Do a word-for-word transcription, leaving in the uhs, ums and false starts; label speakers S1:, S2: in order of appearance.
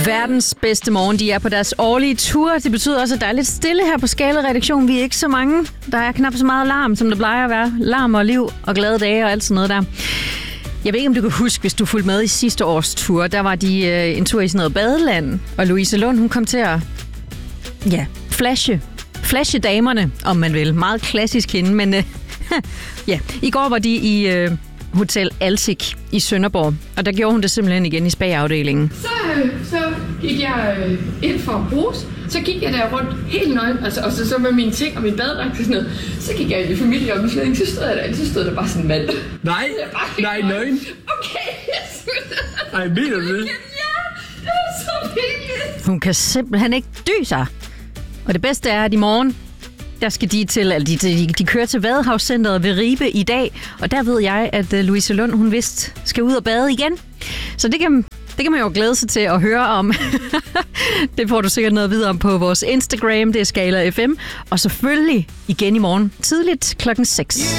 S1: Verdens bedste morgen, de er på deres årlige tur. Det betyder også, at der er lidt stille her på Skala-redaktionen. Vi er ikke så mange. Der er knap så meget larm, som det plejer at være. Larm og liv og glade dage og alt sådan noget der. Jeg ved ikke, om du kan huske, hvis du fulgte med i sidste års tur. Der var de øh, en tur i sådan noget badeland. Og Louise Lund, hun kom til at ja, flashe. Flashe damerne, om man vil. Meget klassisk hende, men øh, ja. I går var de i øh, Hotel Altic i Sønderborg. Og der gjorde hun det simpelthen igen i spa-afdelingen.
S2: Så, øh, så gik jeg øh, ind for en pose. Så gik jeg der rundt helt nøgen, altså, og så, så med mine ting og min badedragt og sådan noget. Så gik jeg ind i familieomslægning, så stod jeg der, så stod der bare sådan en mand.
S3: Nej, nej, nøgen.
S2: Okay, jeg slutter.
S3: Ej, mener du det?
S2: Ja, det er så pinligt.
S1: Hun kan simpelthen ikke dy sig. Og det bedste er, at i morgen, der skal de til, altså de, de, de kører til Vadehavscenteret ved Ribe i dag. Og der ved jeg, at Louise Lund, hun vist skal ud og bade igen. Så det kan, det kan man jo glæde sig til at høre om. Det får du sikkert noget videre om på vores Instagram, det er Skala F M. Og selvfølgelig igen i morgen, tidligt klokken seks.